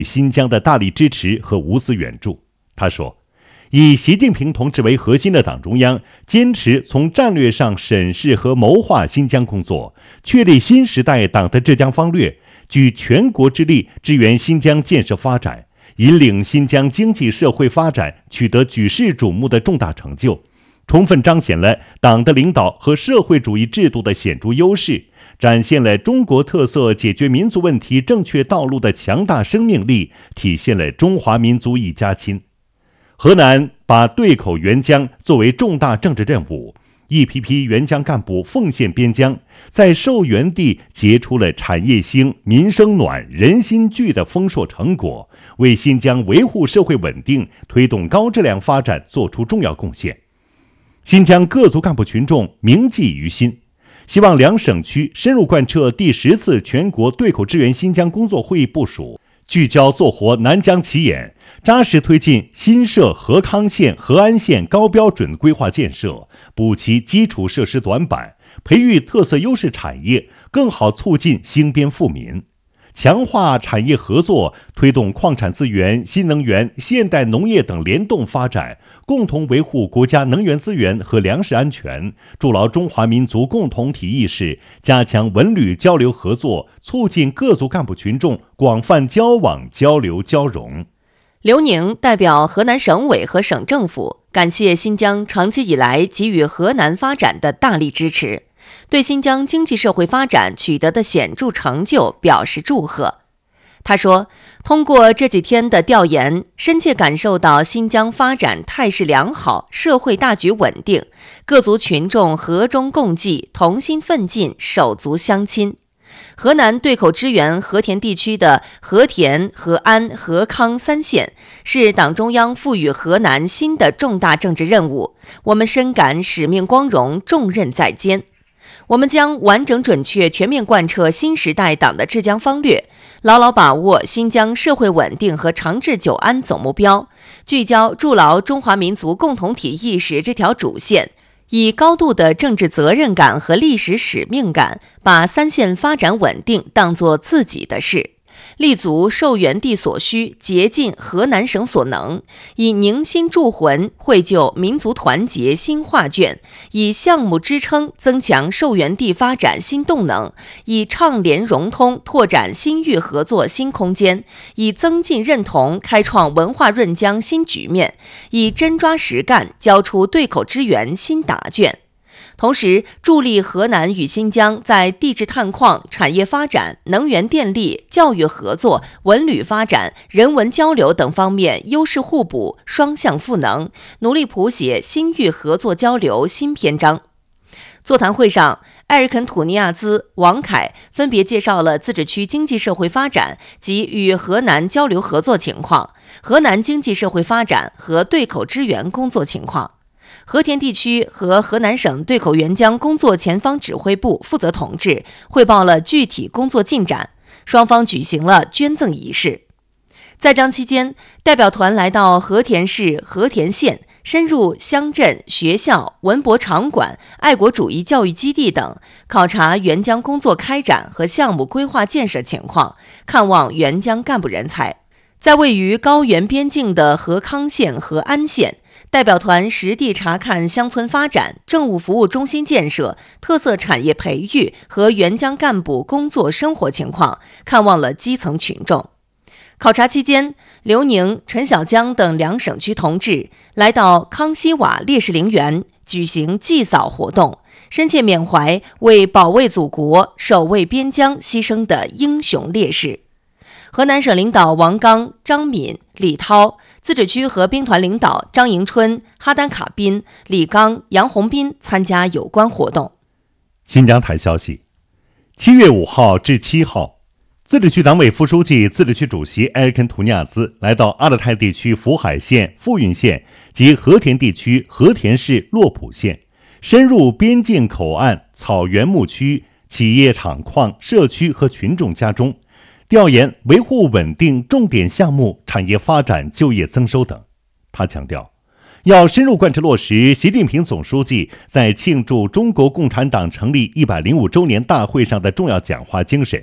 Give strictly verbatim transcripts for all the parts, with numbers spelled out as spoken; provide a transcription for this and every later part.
新疆的大力支持和无私援助。他说，以习近平同志为核心的党中央坚持从战略上审视和谋划新疆工作，确立新时代党的浙江方略，举全国之力支援新疆建设发展，引领新疆经济社会发展取得举世瞩目的重大成就，充分彰显了党的领导和社会主义制度的显著优势，展现了中国特色解决民族问题正确道路的强大生命力，体现了中华民族一家亲。河南把对口援疆作为重大政治任务，一批批援疆干部奉献边疆，在受援地结出了产业兴、民生暖、人心聚的丰硕成果，为新疆维护社会稳定、推动高质量发展作出重要贡献。新疆各族干部群众铭记于心，希望两省区深入贯彻第十次全国对口支援新疆工作会议部署，聚焦做活南疆起眼，扎实推进新设和康县、和安县高标准规划建设，补齐基础设施短板，培育特色优势产业，更好促进兴边富民。强化产业合作，推动矿产资源、新能源、现代农业等联动发展，共同维护国家能源资源和粮食安全，筑牢中华民族共同体意识，加强文旅交流合作，促进各族干部群众广泛交往交流交融。 刘宁代表河南省委和省政府，感谢新疆长期以来给予河南发展的大力支持，对新疆经济社会发展取得的显著成就表示祝贺。他说，通过这几天的调研，深切感受到新疆发展态势良好，社会大局稳定，各族群众和衷共济，同心奋进，手足相亲。河南对口支援和田地区的和田、和安、和康三县是党中央赋予河南新的重大政治任务，我们深感使命光荣，重任在肩。我们将完整准确全面贯彻新时代党的治疆方略，牢牢把握新疆社会稳定和长治久安总目标，聚焦筑牢中华民族共同体意识这条主线，以高度的政治责任感和历史使命感，把三县发展稳定当作自己的事，立足受援地所需，竭尽河南省所能，以凝心铸魂绘就民族团结新画卷，以项目支撑增强受援地发展新动能，以畅联融通拓展新域合作新空间，以增进认同开创文化润疆新局面，以真抓实干交出对口支援新答卷。同时，助力河南与新疆在地质探矿、产业发展、能源电力、教育合作、文旅发展、人文交流等方面优势互补、双向赋能，努力谱写新域合作交流新篇章。座谈会上，埃尔肯土尼亚兹、王凯分别介绍了自治区经济社会发展及与河南交流合作情况、河南经济社会发展和对口支援工作情况。和田地区和河南省对口援疆工作前方指挥部负责同志汇报了具体工作进展，双方举行了捐赠仪式。在疆期间，代表团来到和田市和田县，深入乡镇、学校、文博场馆、爱国主义教育基地等，考察援疆工作开展和项目规划建设情况，看望援疆干部人才。在位于高原边境的和康县、和安县，代表团实地查看乡村发展、政务服务中心建设、特色产业培育和援疆干部工作生活情况，看望了基层群众。考察期间，刘宁、陈小江等两省区同志来到康熙瓦烈士陵园举行祭扫活动，深切缅怀为保卫祖国、守卫边疆牺牲的英雄烈士。河南省领导王刚、张敏、李涛，自治区和兵团领导张迎春、哈丹卡宾、李刚、杨洪斌参加有关活动。 新疆台消息，七月五号至七号，自治区党委副书记、自治区主席埃尔肯图尼亚兹来到阿勒泰地区福海县、富蕴县及和田地区和田市洛浦县，深入边境口岸、草原牧区、企业厂矿、社区和群众家中，调研维护稳定重点项目、产业发展、就业增收等。他强调，要深入贯彻落实习近平总书记在庆祝中国共产党成立一百零五周年大会上的重要讲话精神，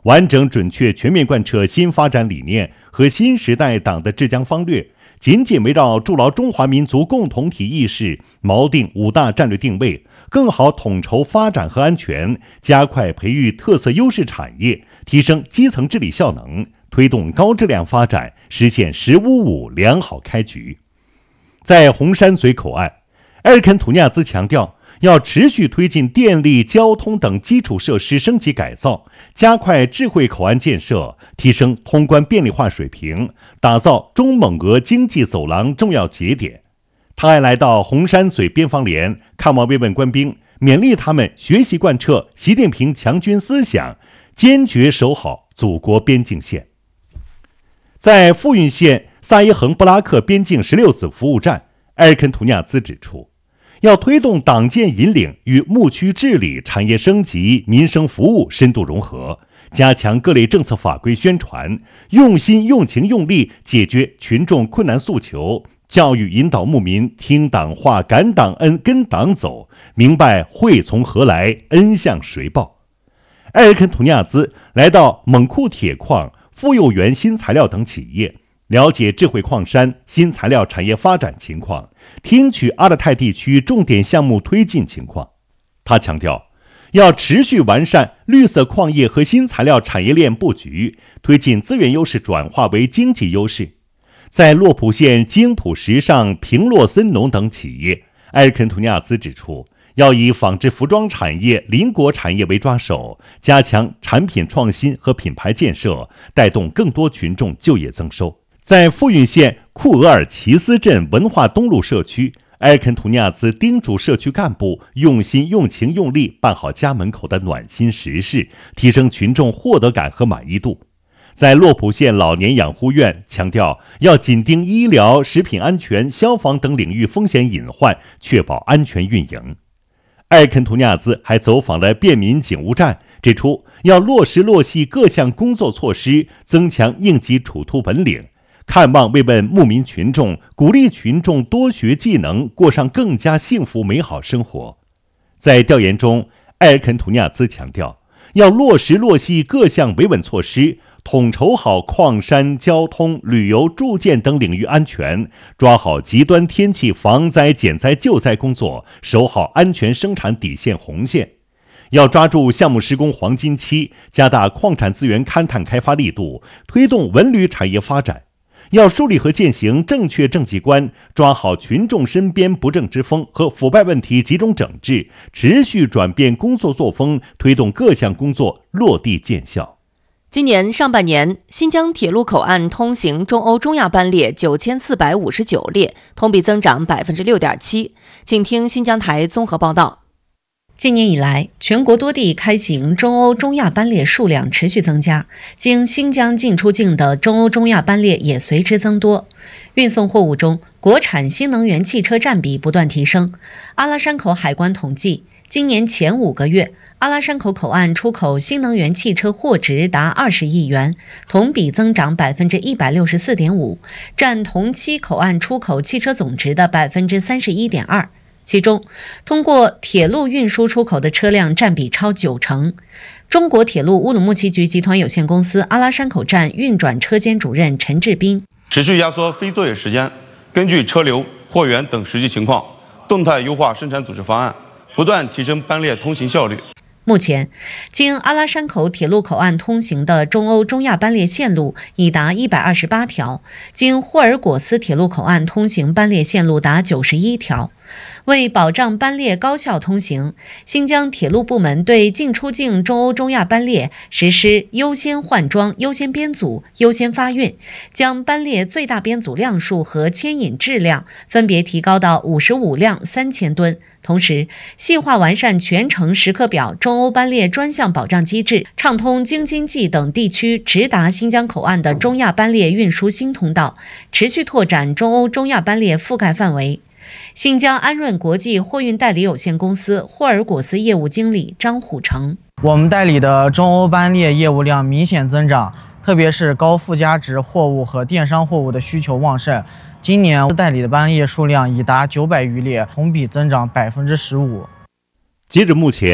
完整准确全面贯彻新发展理念和新时代党的治疆方略，紧紧围绕筑牢中华民族共同体意识，锚定五大战略定位，更好统筹发展和安全，加快培育特色优势产业，提升基层治理效能，推动高质量发展，实现“十五五”良好开局。在红山嘴口岸，埃尔肯·图尼亚兹强调，要持续推进电力、交通等基础设施升级改造，加快智慧口岸建设，提升通关便利化水平，打造中蒙俄经济走廊重要节点。他还来到红山嘴边防连看望慰问官兵，勉励他们学习贯彻习近平强军思想，坚决守好祖国边境线。在富蕴县萨伊恒布拉克边境十六子服务站，埃尔肯·图尼亚兹指出，要推动党建引领与牧区治理、产业升级、民生服务深度融合，加强各类政策法规宣传，用心、用情、用力解决群众困难诉求，教育引导牧民听党话、感党恩、跟党走，明白惠从何来，恩向谁报。埃尔肯·图尼亚兹来到蒙库铁矿、富幼园新材料等企业，了解智慧矿山、新材料产业发展情况，听取阿勒泰地区重点项目推进情况。他强调，要持续完善绿色矿业和新材料产业链布局，推进资源优势转化为经济优势。在洛浦县京浦时尚、平洛森农等企业，埃尔肯·图尼亚兹指出，要以纺织服装产业、邻国产业为抓手，加强产品创新和品牌建设，带动更多群众就业增收。在富蕴县库额尔齐斯镇文化东路社区，埃尔肯·图尼亚兹叮嘱社区干部用心、用情、用力办好家门口的暖心实事，提升群众获得感和满意度。在洛浦县老年养护院，强调要紧盯医疗、食品安全、消防等领域风险隐患，确保安全运营。埃尔肯·图尼亚兹还走访了便民警务站，指出要落实落细各项工作措施，增强应急处突本领，看望慰问牧民群众，鼓励群众多学技能，过上更加幸福美好生活。在调研中，埃尔肯·图尼亚兹强调，要落实落细各项维稳措施，统筹好矿山、交通、旅游、住建等领域安全，抓好极端天气防灾、减灾、救灾工作，守好安全生产底线红线。要抓住项目施工黄金期，加大矿产资源勘探开发力度，推动文旅产业发展。要树立和践行正确政绩观，抓好群众身边不正之风和腐败问题集中整治，持续转变工作作风，推动各项工作落地见效。 今年上半年，新疆铁路口岸通行中欧中亚班列九千四百五十九列，同比增长 百分之六点七。 请听新疆台综合报道。 今年以来，全国多地开行中欧中亚班列数量持续增加，经新疆进出境的中欧中亚班列也随之增多。运送货物中，国产新能源汽车占比不断提升。阿拉山口海关统计，今年前五个月，阿拉山口口岸出口新能源汽车货值达二十亿元，同比增长 百分之一百六十四点五， 占同期口岸出口汽车总值的 百分之三十一点二。其中，通过铁路运输出口的车辆占比超九成。中国铁路乌鲁木齐局集团有限公司阿拉山口站运转车间主任陈志斌： 持续压缩非作业时间，根据车流、货源等实际情况，动态优化生产组织方案，不断提升班列通行效率。 目前，经阿拉山口铁路口岸通行的中欧中亚班列线路已达一百二十八条，经霍尔果斯铁路口岸通行班列线路达九十一条。为保障班列高效通行，新疆铁路部门对进出境中欧中亚班列实施优先换装、优先编组、优先发运，将班列最大编组辆数和牵引质量分别提高到五十五辆三千吨。同时，细化完善全程时刻表中欧班列专项保障机制，畅通京津冀等地区直达新疆口岸的中亚班列运输新通道，持续拓展中欧中亚班列覆盖范围。新疆安润国际货运代理有限公司霍尔果斯业务经理张虎成： 我们代理的中欧班列业务量明显增长，特别是高附加值货物和电商货物的需求旺盛。今年代理的班列数量已达九百余列，同比增长 百分之十五。 截至目前，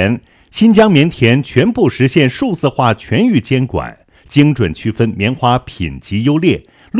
新疆棉田全部实现数字化全域监管，精准区分棉花品级优劣，